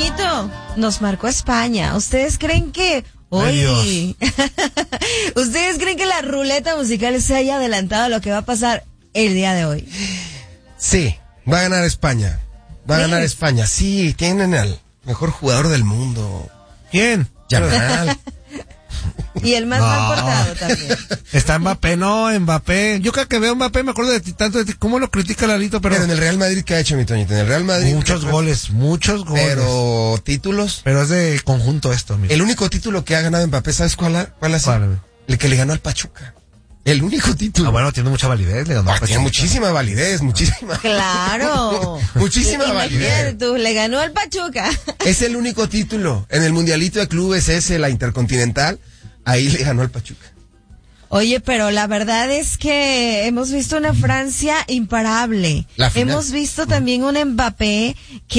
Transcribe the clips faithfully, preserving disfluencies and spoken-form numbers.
Toñito, nos marcó España. ¿Ustedes creen que hoy... ¿Ustedes creen que la ruleta musical se haya adelantado a lo que va a pasar el día de hoy? Sí, va a ganar España. Va a ganar España. Sí, tienen al mejor jugador del mundo. ¿Quién? Yamal. Y el más No. mal portado también. Está Mbappé, no, Mbappé. Yo cada que veo Mbappé me acuerdo de ti, tanto de ti. ¿Cómo lo critica Lalito? Pero, Pero en el Real Madrid, ¿qué ha hecho, mi Toñito? En el Real Madrid. muchos goles, muchos goles. Pero, Pero títulos. pero es de conjunto esto, amigo. El único título que ha ganado Mbappé, ¿sabes cuál, ha- cuál ha sido? ¿Cuál? El que le ganó al Pachuca. El único título. Ah, bueno, tiene mucha validez, le ganó Ah, a tiene Pachuca. muchísima validez, muchísima. Claro. Muchísima Imagínate validez. tú, le ganó al Pachuca. Es el único título. En el Mundialito de Clubes ese, la Intercontinental, ahí le ganó al Pachuca. Oye, pero la verdad es que hemos visto una Francia imparable. La final. Hemos visto también un Mbappé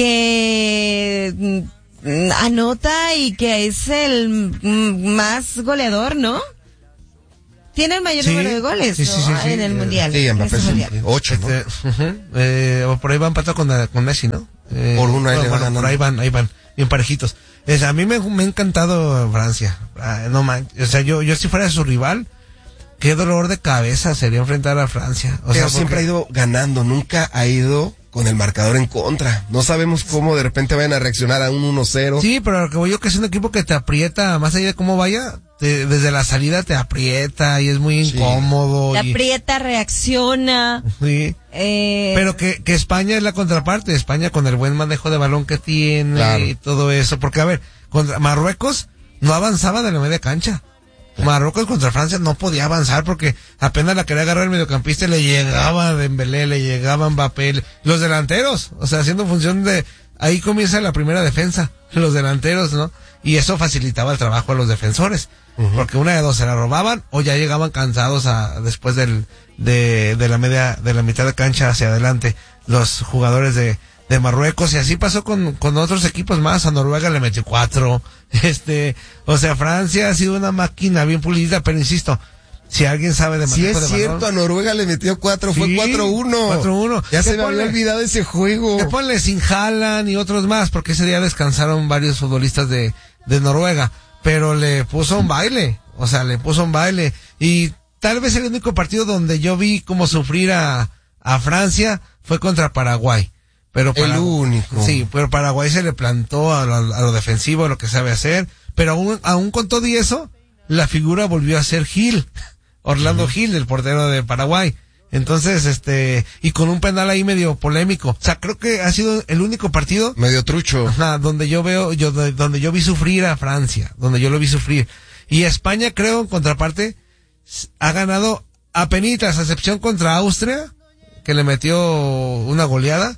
que mm, anota y que es el mm, más goleador, ¿no? Tiene el mayor Sí, número de goles, sí, sí, ¿no? sí, sí. En el mundial. Sí, en Mbappé ese es mundial. un- ocho, ¿no? Este, ujú, eh, por ahí va empatado con, con Messi, ¿no? Eh, Por uno ahí bueno, le va bueno, por ganando. ahí van, ahí van, bien parejitos. Es, a mí me, me ha encantado Francia. Ah, no man, o sea, yo, yo si fuera su rival, qué dolor de cabeza sería enfrentar a Francia. O Pero sea, siempre ha porque- ido ganando, nunca ha ido con el marcador en contra. No sabemos cómo de repente vayan a reaccionar a un uno cero. Sí, pero lo que voy yo que es un equipo que te aprieta, más allá de cómo vaya, te- desde la salida te aprieta y es muy Sí. incómodo. La y- aprieta, reacciona. sí. Eh, Pero que, que España es la contraparte, España con el buen manejo de balón que tiene Claro. y todo eso, porque a ver, contra Marruecos no avanzaba de la media cancha. Marruecos contra Francia no podía avanzar porque apenas la quería agarrar el mediocampista y le llegaba Dembélé, le llegaba Mbappé, los delanteros, o sea, haciendo función de, ahí comienza la primera defensa, los delanteros, ¿no? Y eso facilitaba el trabajo a los defensores, porque una de dos se la robaban o ya llegaban cansados a, después del, de, de la media, de la mitad de cancha hacia adelante, los jugadores de, de Marruecos, y así pasó con, con otros equipos más. A Noruega le metió cuatro, este, o sea, Francia ha sido una máquina bien pulida, pero insisto, si alguien sabe de Si manejo es de cierto, balón, a Noruega le metió cuatro, fue Sí, cuatro uno. cuatro uno. Ya se ¿Qué me había ponle? olvidado ese juego. que ponle sin Haaland y otros más, porque ese día descansaron varios futbolistas de, de Noruega, pero le puso un baile, o sea, le puso un baile, y tal vez el único partido donde yo vi como sufrir a, a Francia fue contra Paraguay. Pero El Paragu- único. Sí, pero Paraguay se le plantó a lo, a lo defensivo, a lo que sabe hacer, pero aún, aún con todo y eso, la figura volvió a ser Gil, Orlando Gil, el portero de Paraguay. Entonces, este, y con un penal ahí medio polémico. O sea, creo que ha sido el único partido, Medio trucho. ajá, donde yo veo, yo, donde yo vi sufrir a Francia, donde yo lo vi sufrir. Y España, creo, en contraparte, s- ha ganado apenitas, a excepción contra Austria, que le metió una goleada.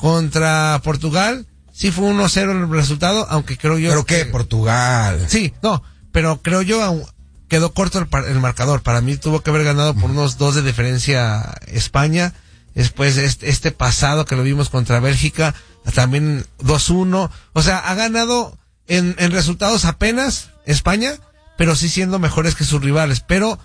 Contra Portugal, sí fue uno cero el resultado, aunque creo yo... ¿Pero qué? que- Portugal. Sí, no, pero creo yo aún quedó corto el, par- el marcador. Para mí tuvo que haber ganado por unos dos de diferencia España. Después este, este pasado que lo vimos contra Bélgica, también dos uno. O sea, ha ganado en, en resultados apenas España, pero sí siendo mejores que sus rivales. Pero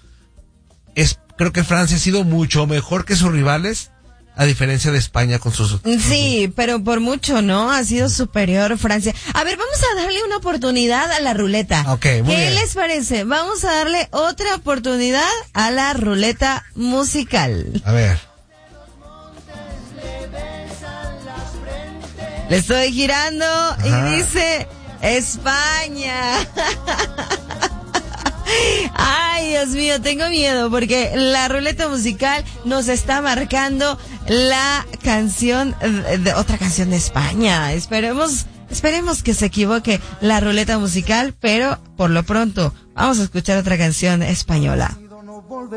es, creo que Francia ha sido mucho mejor que sus rivales, a diferencia de España con sus... Sí, pero por mucho, ¿no? Ha sido superior Francia. A ver, vamos a darle una oportunidad a la ruleta. Ok, muy ¿Qué bien. les parece? Vamos a darle otra oportunidad a la ruleta musical. A ver. Le estoy girando Ajá. y dice España. Ay, Dios mío, tengo miedo porque la ruleta musical nos está marcando la canción de, de otra canción de España. Esperemos, esperemos que se equivoque la ruleta musical, pero por lo pronto vamos a escuchar otra canción española.